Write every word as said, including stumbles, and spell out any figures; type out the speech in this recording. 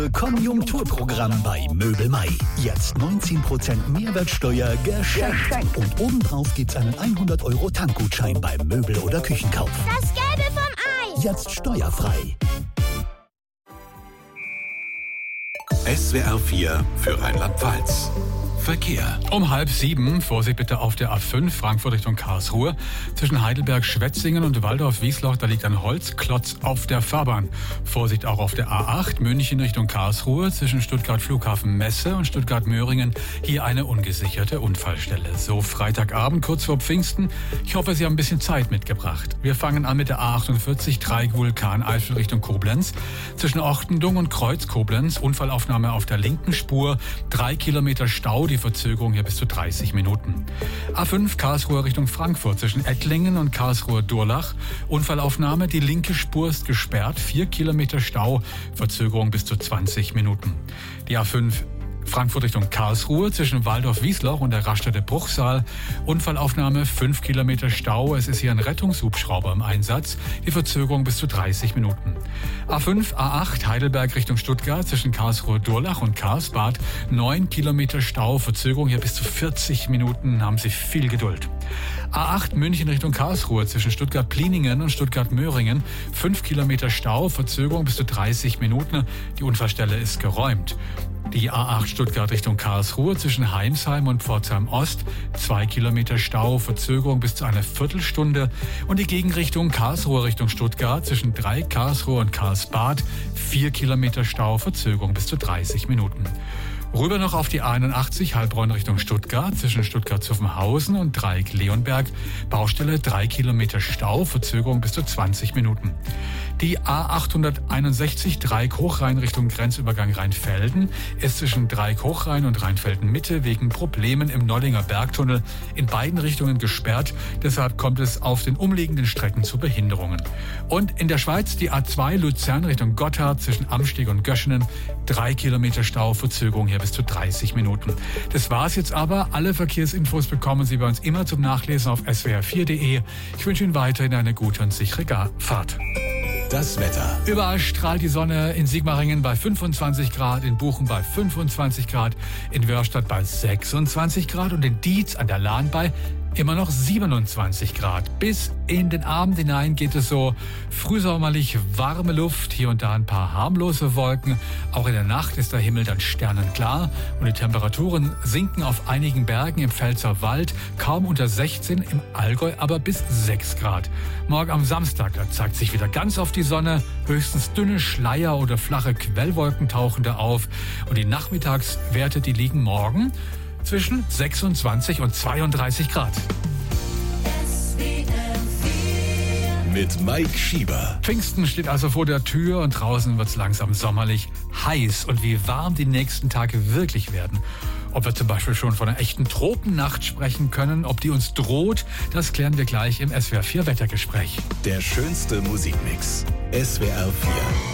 Konjunkturprogramm bei Möbel Mai. Jetzt neunzehn Prozent Mehrwertsteuer geschenkt. Und obendrauf gibt's einen hundert Euro Tankgutschein beim Möbel- oder Küchenkauf. Das Gelbe vom Ei. Jetzt steuerfrei. S W R vier für Rheinland-Pfalz. Verkehr. Um halb sieben, Vorsicht bitte auf der A fünf, Frankfurt Richtung Karlsruhe. Zwischen Heidelberg-Schwetzingen und Waldorf-Wiesloch, da liegt ein Holzklotz auf der Fahrbahn. Vorsicht auch auf der A acht, München Richtung Karlsruhe. Zwischen Stuttgart-Flughafen-Messe und Stuttgart-Möhringen, hier eine ungesicherte Unfallstelle. So Freitagabend, kurz vor Pfingsten. Ich hoffe, Sie haben ein bisschen Zeit mitgebracht. Wir fangen an mit der A achtundvierzig, Dreieck-Vulkan-Eifel Richtung Koblenz. Zwischen Orchtendung und Kreuz-Koblenz, Unfallaufnahme auf der linken Spur. Drei Kilometer Stau. Die Verzögerung hier bis zu dreißig Minuten. A fünf Karlsruhe Richtung Frankfurt zwischen Ettlingen und Karlsruhe-Durlach. Unfallaufnahme, die linke Spur ist gesperrt, vier Kilometer Stau, Verzögerung bis zu zwanzig Minuten. Die A fünf Frankfurt Richtung Karlsruhe zwischen Waldorf-Wiesloch und der Raststätte Bruchsal. Unfallaufnahme, fünf Kilometer Stau. Es ist hier ein Rettungshubschrauber im Einsatz. Die Verzögerung bis zu dreißig Minuten. A fünf, A acht Heidelberg Richtung Stuttgart zwischen Karlsruhe-Durlach und Karlsbad. neun Kilometer Stau. Verzögerung hier bis zu vierzig Minuten. Haben Sie viel Geduld. A acht München Richtung Karlsruhe zwischen Stuttgart-Pliningen und Stuttgart-Möhringen. fünf Kilometer Stau. Verzögerung bis zu dreißig Minuten. Die Unfallstelle ist geräumt. Die A acht Stuttgart Richtung Karlsruhe zwischen Heimsheim und Pforzheim Ost. Zwei Kilometer Stau, Verzögerung bis zu einer Viertelstunde. Und die Gegenrichtung Karlsruhe Richtung Stuttgart zwischen Dreieck Karlsruhe und Karlsbad. Vier Kilometer Stau, Verzögerung bis zu dreißig Minuten. Rüber noch auf die A einundachtzig, Heilbronn Richtung Stuttgart, zwischen Stuttgart-Zuffenhausen und Dreieck-Leonberg. Baustelle, drei Kilometer Stau, Verzögerung bis zu zwanzig Minuten. Die A achthunderteinundsechzig, Dreieck-Hochrhein Richtung Grenzübergang Rheinfelden, ist zwischen Dreieck-Hochrhein und Rheinfelden-Mitte wegen Problemen im Nollinger Bergtunnel in beiden Richtungen gesperrt. Deshalb kommt es auf den umliegenden Strecken zu Behinderungen. Und in der Schweiz die A zwei, Luzern Richtung Gotthard, zwischen Amsteg und Göschenen, drei Kilometer Stau, Verzögerung hier bis zu dreißig Minuten. Das war's jetzt aber. Alle Verkehrsinfos bekommen Sie bei uns immer zum Nachlesen auf s w r vier punkt d e. Ich wünsche Ihnen weiterhin eine gute und sichere Fahrt. Das Wetter. Überall strahlt die Sonne, in Sigmaringen bei fünfundzwanzig Grad, in Buchen bei fünfundzwanzig Grad, in Wörstadt bei sechsundzwanzig Grad und in Dietz an der Lahn bei immer noch siebenundzwanzig Grad. Bis in den Abend hinein geht es so frühsommerlich warme Luft, hier und da ein paar harmlose Wolken. Auch in der Nacht ist der Himmel dann sternenklar und die Temperaturen sinken auf einigen Bergen im Pfälzer Wald kaum unter sechzehn, im Allgäu aber bis sechs Grad. Morgen am Samstag, da zeigt sich wieder ganz oft die Sonne, höchstens dünne Schleier oder flache Quellwolken tauchen da auf und die Nachmittagswerte, die liegen morgen zwischen sechsundzwanzig und zweiunddreißig Grad. Mit Mike Schieber. Pfingsten steht also vor der Tür und draußen wird es langsam sommerlich heiß. Und wie warm die nächsten Tage wirklich werden. Ob wir zum Beispiel schon von einer echten Tropennacht sprechen können, ob die uns droht, das klären wir gleich im S W R vier Wettergespräch. Der schönste Musikmix. S W R vier.